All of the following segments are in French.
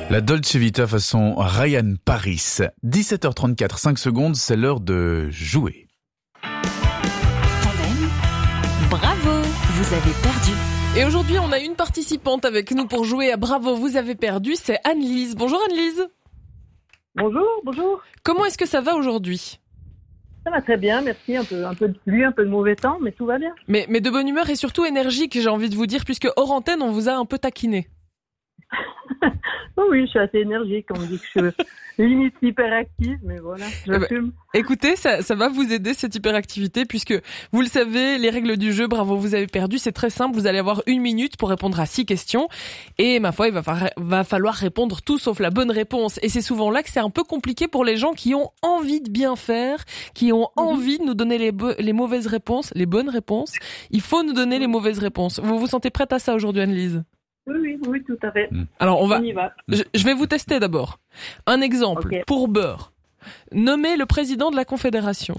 La Dolce Vita façon Ryan Paris. 17h34, 5 secondes, c'est l'heure de jouer. Tandem, bravo, vous avez perdu. Et aujourd'hui, on a une participante avec nous pour jouer à Bravo, vous avez perdu, c'est Anne-Lise. Bonjour Anne-Lise. Bonjour. Comment est-ce que ça va aujourd'hui ? Ça va très bien, merci. Un peu de pluie, un peu de mauvais temps, mais tout va bien. Mais de bonne humeur et surtout énergique, j'ai envie de vous dire, puisque hors antenne, on vous a un peu taquiné. Oui, je suis assez énergique. On me dit que je suis limite hyperactive, mais voilà, j'assume. Écoutez, ça va vous aider cette hyperactivité, puisque vous le savez, les règles du jeu, Bravo, vous avez perdu, c'est très simple. Vous allez avoir 1 minute pour répondre à 6 questions. Et ma foi, il va falloir répondre tout sauf la bonne réponse. Et c'est souvent là que c'est un peu compliqué pour les gens qui ont envie de bien faire, qui ont envie de nous donner les mauvaises réponses, les bonnes réponses. Il faut nous donner les mauvaises réponses. Vous vous sentez prête à ça aujourd'hui, Anne-Lise ? Oui, tout à fait. Alors on y va. Je vais vous tester d'abord. Un exemple pour beurre. Nommez le président de la Confédération.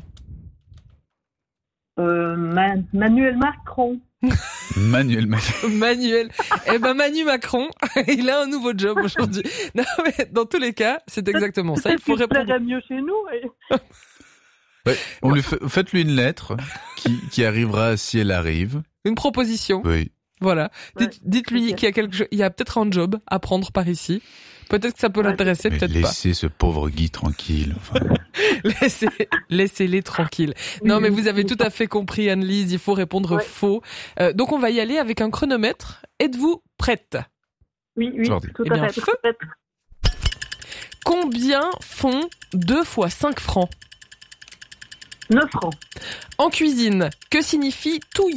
Manuel Macron. Manuel. Eh ben Manu Macron, il a un nouveau job aujourd'hui. Non mais dans tous les cas, c'est exactement ça. Il faut répondre. Ça mieux chez nous. Ouais, faites-lui une lettre qui arrivera si elle arrive. Une proposition. Oui. Voilà. Dites-lui qu'il y a peut-être un job à prendre par ici. Peut-être que ça peut l'intéresser, peut-être pas. Laissez ce pauvre Guy tranquille. Enfin. Laissez-les tranquilles. Non, mais vous avez tout à fait compris, Anne-Lise. Il faut répondre faux. Donc, on va y aller avec un chronomètre. Êtes-vous prête ? Oui, tout à fait. Combien font 2 fois 5 francs ? 9 francs. En cuisine, que signifie touiller ?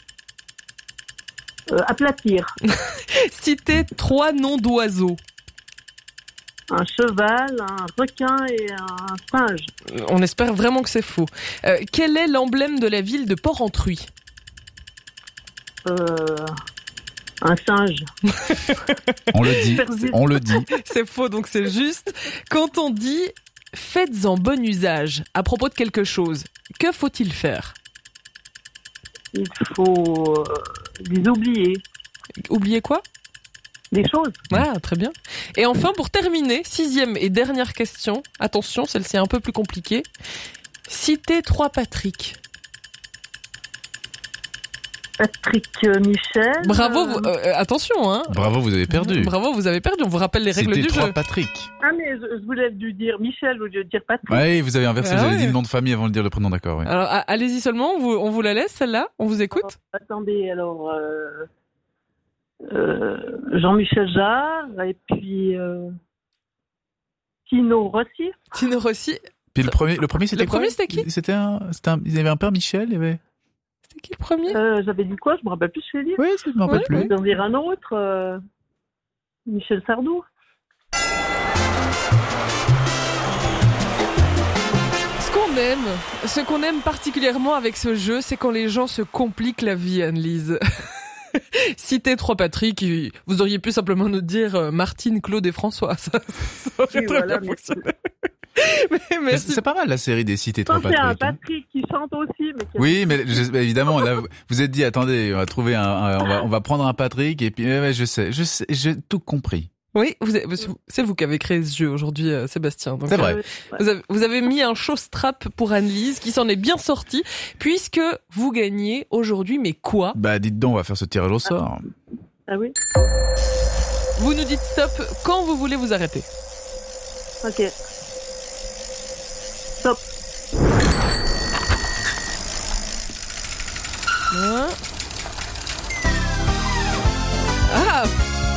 Aplatir. Citez 3 noms d'oiseaux. Un cheval, un requin et un singe. On espère vraiment que c'est faux. Quel est l'emblème de la ville de Porrentruy ? Un singe. On le dit. C'est faux, donc c'est juste. Quand on dit « faites-en bon usage » à propos de quelque chose, que faut-il faire ? Il faut les oublier. Oublier quoi ? Des choses. Ah, très bien. Et enfin, pour terminer, 6e et dernière question. Attention, celle-ci est un peu plus compliquée. Citez 3 Patrick. Patrick Michel. Bravo, attention, hein. Bravo, vous avez perdu. Bravo, vous avez perdu. On vous rappelle les règles du jeu. C'était 3 Patrick. Ah, mais je voulais lui dire Michel au lieu de dire Patrick. Oui, vous avez inversé, vous avez dit le nom de famille avant de dire le prénom, d'accord. Oui. Alors, allez-y seulement, on vous la laisse, celle-là. On vous écoute. Attendez, alors... Jean-Michel Jarre, et puis... Tino Rossi. Tino Rossi. Puis le premier, c'était quoi ? Le premier, c'était qui ? Il y avait un père Michel, il y avait... C'était qui le premier ? J'avais dit quoi ? Je me rappelle plus ce que j'ai dit. Oui, je me rappelle plus. D'en dire un autre. Michel Sardou. Ce qu'on aime particulièrement avec ce jeu, c'est quand les gens se compliquent la vie, Anne-Lise. Citez 3 Patrick, vous auriez pu simplement nous dire Martine, Claude et François. Ça aurait très bien fonctionné. Mais c'est pas mal la série des Cités 3 Patrick. C'est un Patrick qui chante aussi. Oui, mais évidemment, là, vous êtes dit, attendez, on va trouver on va prendre un Patrick et puis je sais, j'ai tout compris. Oui, c'est vous qui avez créé ce jeu aujourd'hui, Sébastien. Donc, c'est vrai. Vous avez mis un show-strap pour Anne-Lise qui s'en est bien sortie, puisque vous gagnez aujourd'hui, mais quoi ? Bah dites donc, on va faire ce tirage au sort. Ah oui. Vous nous dites stop quand vous voulez vous arrêter. Ok. Stop. Hein ? Ah.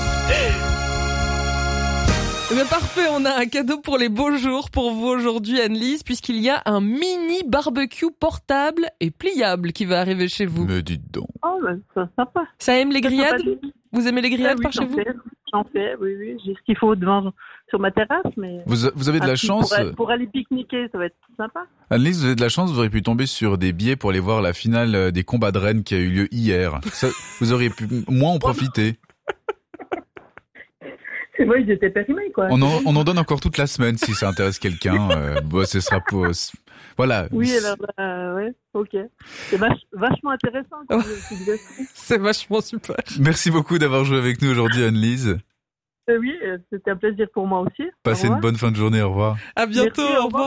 Mais parfait, on a un cadeau pour les beaux jours pour vous aujourd'hui, Anne-Lise, puisqu'il y a un mini barbecue portable et pliable qui va arriver chez vous. Me dites donc. Oh, ben, c'est sympa. Ça aime les grillades ? Vous aimez les grillades par chez vous ? J'en fais, oui. J'ai ce qu'il faut sur ma terrasse, mais... Vous avez de la chance. Pour aller pique-niquer, ça va être sympa. Anne-Lise, vous avez de la chance, vous auriez pu tomber sur des billets pour aller voir la finale des combats de Rennes qui a eu lieu hier. Ça, vous auriez pu moins en profiter. C'est vrai, ils étaient périmés, quoi. On en donne encore toute la semaine si ça intéresse quelqu'un. Ce sera pour... Voilà. Oui, alors, ouais, ok. C'est vachement intéressant. C'est vachement super. Merci beaucoup d'avoir joué avec nous aujourd'hui, Anne-Lise. Oui, c'était un plaisir pour moi aussi. Passez Au une revoir. bonne fin de journée, au revoir. À bientôt, Merci, au au revoir.